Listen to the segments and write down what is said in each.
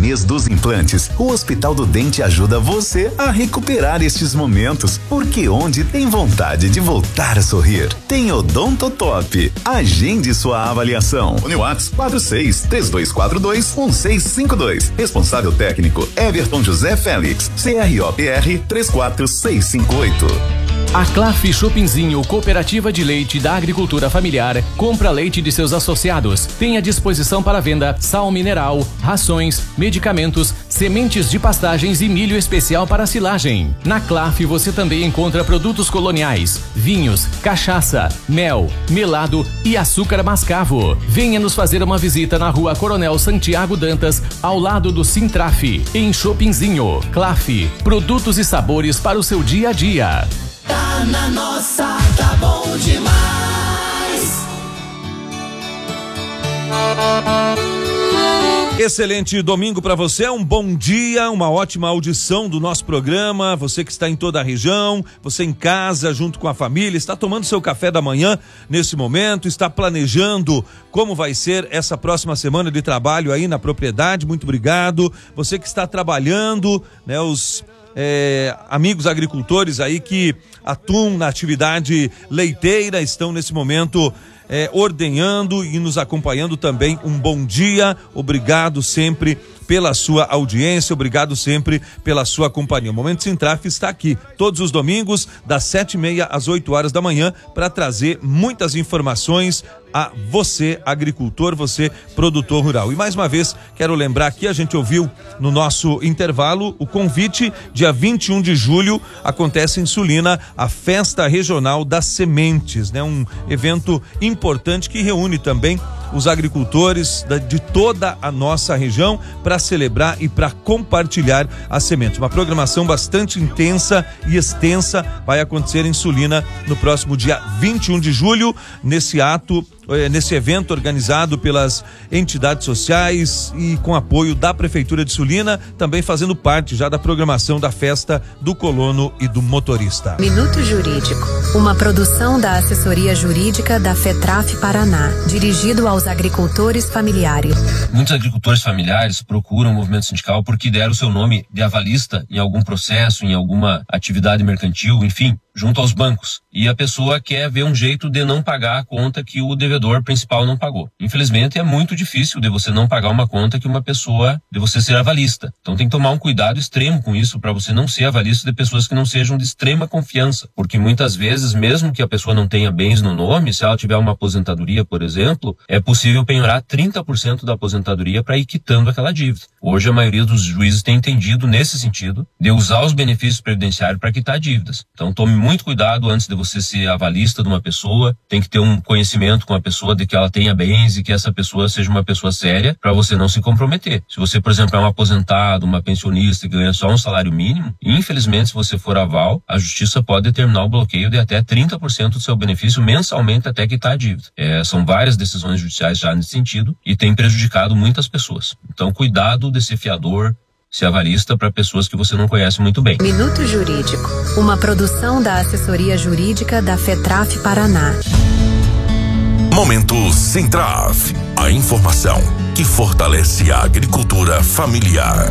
Inês dos Implantes, o Hospital do Dente ajuda você a recuperar estes momentos, porque onde tem vontade de voltar a sorrir, tem Odontotop. Agende sua avaliação. Uniwatts 46-3242-1652. Responsável técnico Everton José Félix, CROPR 34658. A Claf Shoppingzinho, cooperativa de leite da agricultura familiar, compra leite de seus associados. Tem à disposição para venda sal mineral, rações, medicamentos, sementes de pastagens e milho especial para silagem. Na Claf você também encontra produtos coloniais, vinhos, cachaça, mel, melado e açúcar mascavo. Venha nos fazer uma visita na Rua Coronel Santiago Dantas, ao lado do Sintraf, em Shoppingzinho. Claf, produtos e sabores para o seu dia a dia. Tá na nossa, tá bom demais. Excelente domingo para você, um bom dia, uma ótima audição do nosso programa. Você que está em toda a região, você em casa, junto com a família, está tomando seu café da manhã nesse momento, está planejando como vai ser essa próxima semana de trabalho aí na propriedade. Muito obrigado. Você que está trabalhando, né, os amigos agricultores aí que atuam na atividade leiteira, estão nesse momento ordenhando e nos acompanhando também. Um bom dia, obrigado sempre pela sua audiência, obrigado sempre pela sua companhia. O Momento Sintraf está aqui todos os domingos, das 7h30 às 8 horas da manhã, para trazer muitas informações a você, agricultor, você, produtor rural. E mais uma vez, quero lembrar que a gente ouviu no nosso intervalo o convite. Dia 21 de julho acontece em Sulina a Festa Regional das Sementes, né? Um evento importante que reúne também os agricultores de toda a nossa região para celebrar e para compartilhar as sementes. Uma programação bastante intensa e extensa vai acontecer em Sulina no próximo dia 21 de julho, nesse evento organizado pelas entidades sociais e com apoio da Prefeitura de Sulina, também fazendo parte já da programação da Festa do Colono e do Motorista. Minuto Jurídico, uma produção da Assessoria Jurídica da FETRAF Paraná, dirigido aos agricultores familiares. Muitos agricultores familiares procuram o movimento sindical porque deram seu nome de avalista em algum processo, em alguma atividade mercantil, enfim, junto aos bancos. E a pessoa quer ver um jeito de não pagar a conta que o devedor principal não pagou. Infelizmente, é muito difícil de você não pagar uma conta de você ser avalista. Então tem que tomar um cuidado extremo com isso para você não ser avalista de pessoas que não sejam de extrema confiança. Porque muitas vezes, mesmo que a pessoa não tenha bens no nome, se ela tiver uma aposentadoria, por exemplo, é possível penhorar 30% da aposentadoria para ir quitando aquela dívida. Hoje a maioria dos juízes tem entendido nesse sentido de usar os benefícios previdenciários para quitar dívidas. Então tome muito cuidado antes de você ser avalista de uma pessoa, tem que ter um conhecimento com a pessoa de que ela tenha bens e que essa pessoa seja uma pessoa séria para você não se comprometer. Se você, por exemplo, é um aposentado, uma pensionista que ganha só um salário mínimo, infelizmente, se você for aval, a justiça pode determinar o bloqueio de até 30% do seu benefício mensalmente até quitar a dívida. São várias decisões judiciais já nesse sentido e tem prejudicado muitas pessoas. Então, cuidado de ser fiador, ser avalista para pessoas que você não conhece muito bem. Minuto Jurídico, uma produção da Assessoria Jurídica da FETRAF Paraná. Momento Sintraf, a informação que fortalece a agricultura familiar.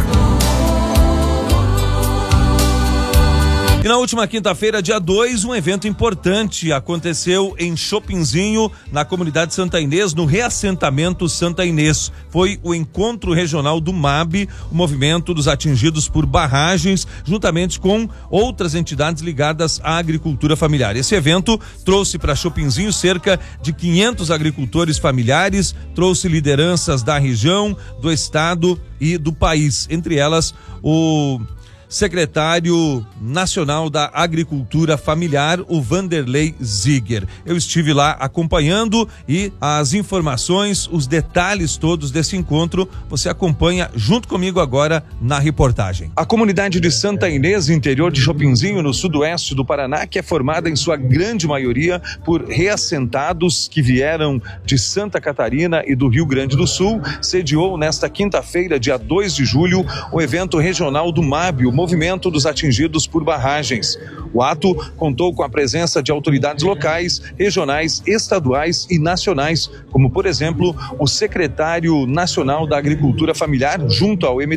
E na última quinta-feira, dia 2, um evento importante aconteceu em Shoppingzinho, na comunidade Santa Inês, no reassentamento Santa Inês. Foi o encontro regional do MAB, o movimento dos atingidos por barragens, juntamente com outras entidades ligadas à agricultura familiar. Esse evento trouxe para Shoppingzinho cerca de 500 agricultores familiares, trouxe lideranças da região, do estado e do país, entre elas o secretário nacional da Agricultura Familiar, o Vanderlei Ziger. Eu estive lá acompanhando e as informações, os detalhes todos desse encontro, você acompanha junto comigo agora na reportagem. A comunidade de Santa Inês, interior de Shoppingzinho, no sudoeste do Paraná, que é formada em sua grande maioria por reassentados que vieram de Santa Catarina e do Rio Grande do Sul, sediou nesta quinta-feira, dia 2 de julho, o evento regional do MAB, o Movimento dos Atingidos por Barragens. O ato contou com a presença de autoridades locais, regionais, estaduais e nacionais, como, por exemplo, o secretário nacional da Agricultura Familiar, junto ao